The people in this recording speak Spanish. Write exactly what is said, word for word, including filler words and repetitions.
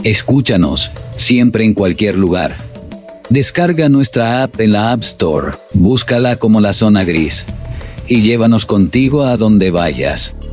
Escúchanos, siempre en cualquier lugar. Descarga nuestra app en la App Store, búscala como La Zona Gris. Y llévanos contigo a donde vayas.